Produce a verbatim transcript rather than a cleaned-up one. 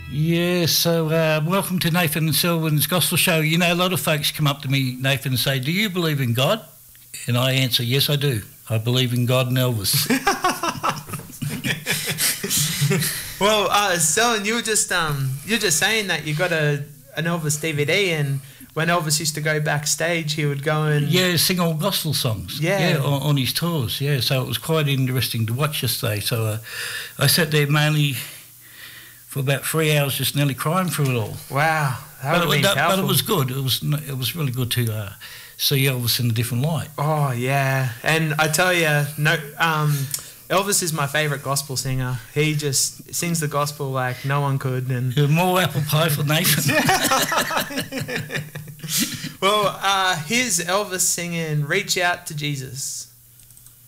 Yeah, so uh, welcome to Nathan and Selwyn's Gospel Show. You know, a lot of folks come up to me, Nathan, and say, do you believe in God? And I answer, yes, I do. I believe in God and Elvis. Well, uh, Selwyn, you were just um, you're just saying that you got a an Elvis D V D, and when Elvis used to go backstage, he would go and yeah, sing all gospel songs. Yeah, yeah on, on his tours. Yeah, so it was quite interesting to watch yesterday. So uh, I sat there mainly for about three hours, just nearly crying through it all. Wow, that but, would it, have been but powerful. it was good. It was it was really good to uh, see Elvis in a different light. Oh yeah, and I tell you, no, um, Elvis is my favourite gospel singer. He just sings the gospel like no one could. And more apple pie for Nathan. Well, uh, here's Elvis singing "Reach Out to Jesus."